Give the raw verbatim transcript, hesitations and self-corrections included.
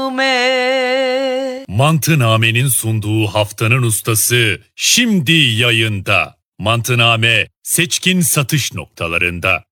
Mantıname. Mantıname'nin sunduğu haftanın ustası şimdi yayında. Mantıname seçkin satış noktalarında.